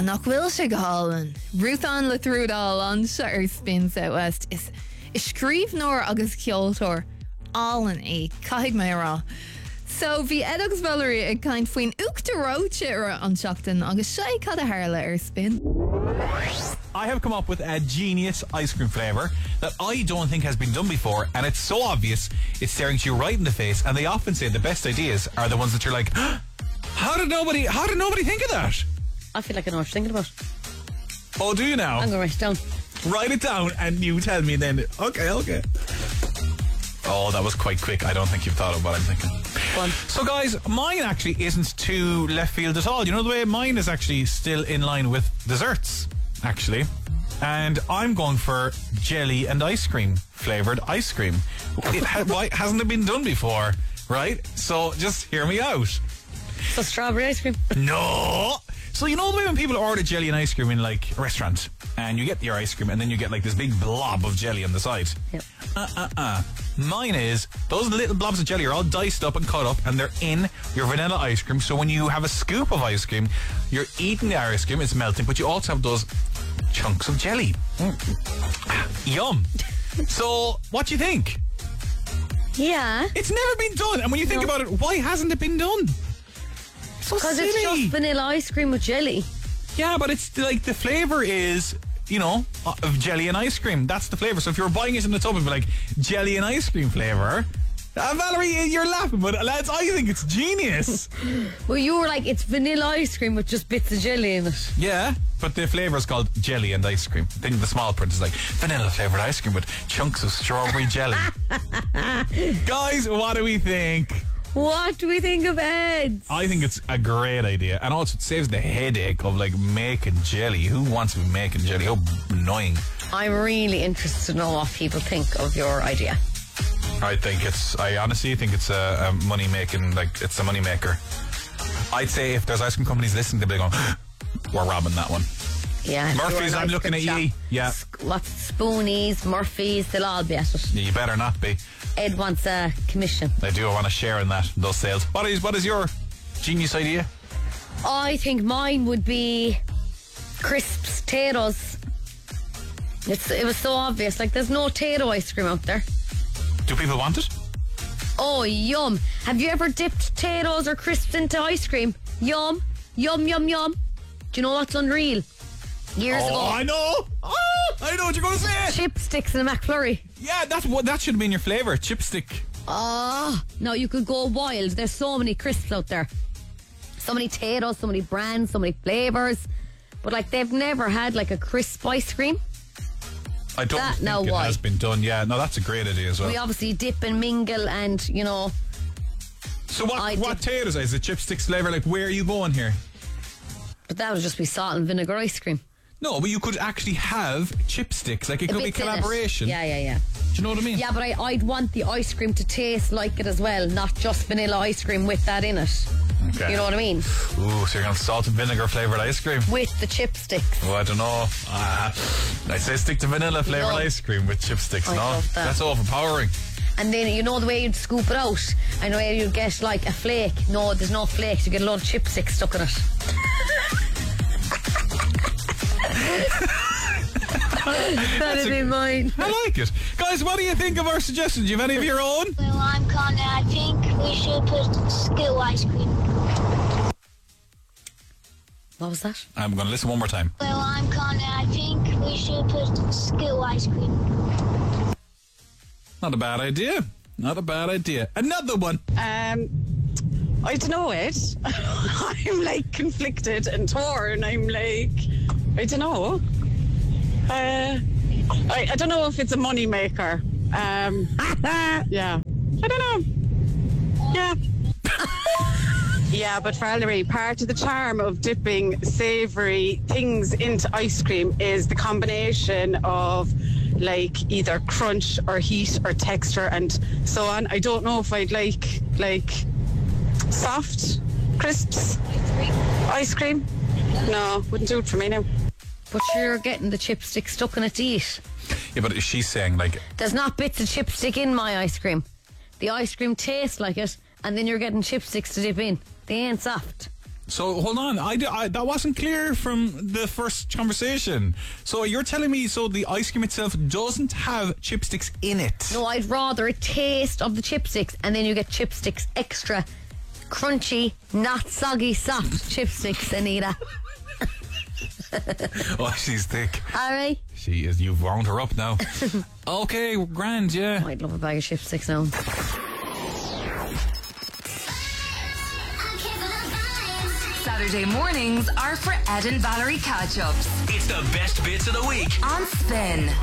nach bhfuil sé go hálan. Rúthán le trúdáil ansa ar Spin Southwest is scríbhneoir agus ceoltóir álan é caiig mé rá. So bhí Edogus Valerie ag kind faoin uachtaróte ar an seachtain agus sé cad a hála ar Spin. I have come up with a genius ice cream flavour that I don't think has been done before, and it's so obvious it's staring at you right in the face. And they often say the best ideas are the ones that you're like, how did nobody think of that? I feel like I know what you're thinking about. Oh, do you now? I'm going to write it down. Write it down and you tell me then. Okay. Oh, that was quite quick. I don't think you've thought of what I'm thinking. Fun. So guys, mine actually isn't too left field at all. You know the way mine is actually still in line with desserts, actually. And I'm going for jelly and ice cream flavoured ice cream. Why hasn't it been done before, right? So just hear me out. So strawberry ice cream? No! So you know the way when people order jelly and ice cream in like a restaurant and you get your ice cream and then you get like this big blob of jelly on the side? Yep. Mine is, those little blobs of jelly are all diced up and cut up and they're in your vanilla ice cream. So when you have a scoop of ice cream, you're eating the ice cream, it's melting, but you also have those chunks of jelly. Yum. So, what do you think? Yeah. It's never been done. And when you think about it, why hasn't it been done? So Because silly. it's just vanilla ice cream with jelly. Yeah, but it's like the flavour is, you know, of jelly and ice cream. That's the flavour. So if you're buying it in the tub, it'd be like jelly and ice cream flavour. Valerie, you're laughing, but lads, I think it's genius. Well, you were like, it's vanilla ice cream with just bits of jelly in it. Yeah, but the flavour is called jelly and ice cream. I think the small print is like vanilla flavoured ice cream with chunks of strawberry jelly. Guys, what do we think? What do we think of Ed's? I think it's a great idea, and also it saves the headache of like making jelly. Who wants to be making jelly? How annoying. I'm really interested to know what people think of your idea. I honestly think it's a money making, like it's a money maker. I'd say if there's ice cream companies listening, they'll be going, we're robbing that one. Yeah. Murphy's, I'm looking at you. Yeah. What's Spoonies, Murphy's, they'll all be at it. You better not be. Ed wants a commission. I do want to share in that, those sales. What is your genius idea? I think mine would be crisps, Tatoes. It was so obvious. Like, there's no Tato ice cream out there. Do people want it? Oh, yum. Have you ever dipped Tatoes or crisps into ice cream? Yum. Yum, yum, yum. Do you know what's unreal? Years ago. I know. Oh, I know what you're going to say. Chipsticks in a McFlurry. Yeah, that should have been your flavour, chipstick. Oh, no, you could go wild. There's so many crisps out there. So many Tatoes, so many brands, so many flavours. But like, they've never had like a crisp ice cream. I don't think it has been done. Yeah, no, that's a great idea as well. We obviously dip and mingle and, you know. So what Tatoes is it? Chipsticks flavour? Like, where are you going here? But that would just be salt and vinegar ice cream. No, but you could actually have chipsticks. Like, it could be collaboration. Yeah. Do you know what I mean? Yeah, but I'd want the ice cream to taste like it as well, not just vanilla ice cream with that in it. Okay. You know what I mean? Ooh, so you're going to salt and vinegar flavoured ice cream? With the chipsticks. Oh, I don't know. I'd say stick to vanilla flavoured ice cream with chipsticks. I love that. That's overpowering. And then, you know the way you'd scoop it out? I know you'd get like a flake. No, there's no flakes. You get a load of chipsticks stuck in it. That'd be mine. I like it. Guys, what do you think of our suggestions? Do you have any of your own? Well, I'm Connor. I think we should put school ice cream. What was that? I'm going to listen one more time. Well, I'm Connor. I think we should put school ice cream. Not a bad idea. Not a bad idea. Another one. I don't know it. I'm like conflicted and torn. I'm like, I don't know. I don't know if it's a money maker. Yeah. I don't know. Yeah. Yeah, but Valerie, part of the charm of dipping savoury things into ice cream is the combination of like either crunch or heat or texture and so on. I don't know if I'd like soft crisps ice cream. No, wouldn't do it for me now. But you're getting the chipstick stuck in it to eat. Yeah, but she's saying like... There's not bits of chipstick in my ice cream. The ice cream tastes like it, and then you're getting chipsticks to dip in. They ain't soft. So hold on, I that wasn't clear from the first conversation. So you're telling me the ice cream itself doesn't have chipsticks in it? No, I'd rather a taste of the chipsticks, and then you get chipsticks extra crunchy, not soggy, soft chipsticks, Anita. Oh, she's thick. All right. She is. You've wound her up now. Okay, grand, yeah. I'd love a bag of chipsticks now. Saturday mornings are for Ed and Valerie catch-ups It's the best bits of the week on Spin.